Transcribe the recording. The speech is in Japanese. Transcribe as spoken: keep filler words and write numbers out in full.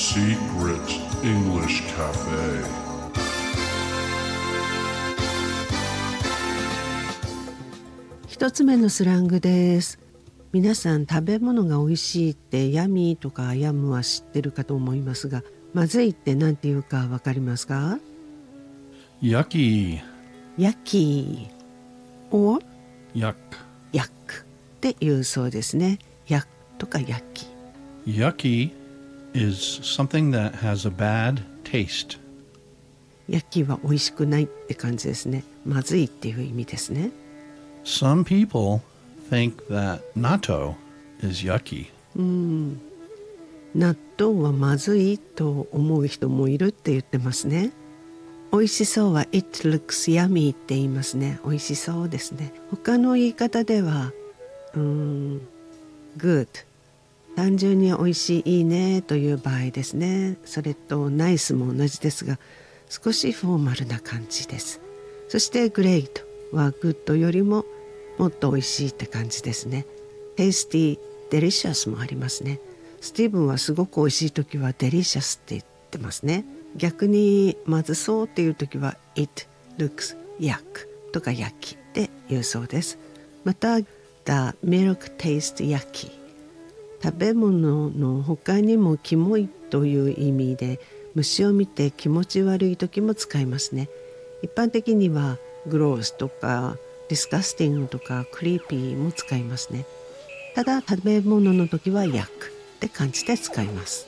Secret English Cafe 一つ目のスラングです。皆さん食べ物が美味しいってヤミーとかヤムは知ってるかと思いますが、まずいって何て言うかわかりますか？ Yucky Yucky or Yuck Yuck って言うそうですね。Yuck とか Yucky Yucky is something that has a bad taste. Yucky は美味しくないって感じですね。まずいっていう意味ですね。 Some people think that natto is yucky. うん、納豆はまずいと思う人もいるって言ってますね。美味しそうは It looks yummy って言いますね。美味しそうですね。他の言い方ではうーん Good 単純に美味しいいいねという場合ですね。それと Nice も同じですが少しフォーマルな感じです。そして Great は Good よりももっと美味しいって感じですね。Tasty Delicious もありますね。スティーブンはすごく美味しい時は Delicious って言ってますね。逆にまずそうっていう時は It looks yuck とか yucky って言うそうです。また The milk tastes yucky 食べ物の他にもキモいという意味で虫を見て気持ち悪い時も使いますね。一般的には gross とか disgusting とか creepy も使いますね。ただ食べ物の時は yuck って感じで使います。